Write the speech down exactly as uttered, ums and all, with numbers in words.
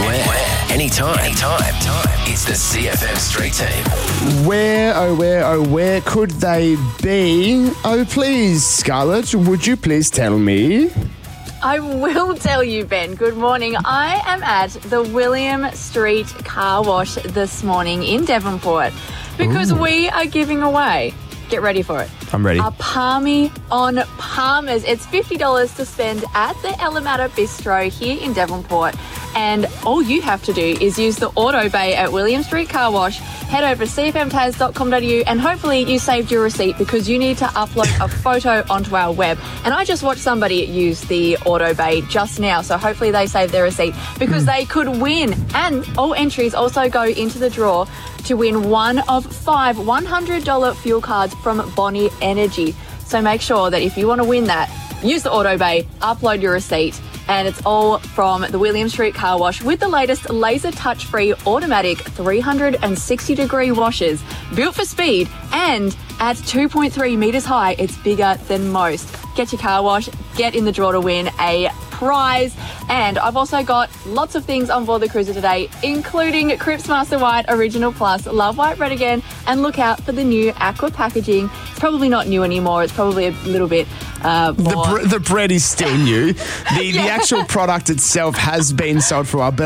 Anywhere, anytime, anytime. It's the C F M Street Team. Where, oh where, oh where could they be? Oh please, Scarlett, would you please tell me? I will tell you, Ben. Good morning. I am at the William Street Car Wash this morning in Devonport because Ooh. we are giving away, get ready for it, I'm ready. a Palmy on Palmers. It's fifty dollars to spend at the Elamata Bistro here in Devonport. And all you have to do is use the Auto Bay at William Street Car Wash. Head over to c f m tas dot com dot a u and hopefully you saved your receipt because you need to upload a photo onto our web. And I just watched somebody use the Auto Bay just now, so hopefully they saved their receipt because they could win. And all entries also go into the draw to win one of five one hundred dollars fuel cards from Bonnie Energy. So make sure that if you want to win that, use the Auto Bay, upload your receipt, and it's all from the William Street Car Wash with the latest laser touch-free automatic three hundred sixty degree washers, built for speed, and at two point three metres high, it's bigger than most. Get your car wash, get in the draw to win a prize. And I've also got lots of things on board the cruiser today, including Cripps Master White Original Plus, Love White Red Again, and look out for the new aqua packaging. It's probably not new anymore. It's probably a little bit uh, more... The, bre- the bread is still new. The, Yeah. the actual product itself has been sold for a while, but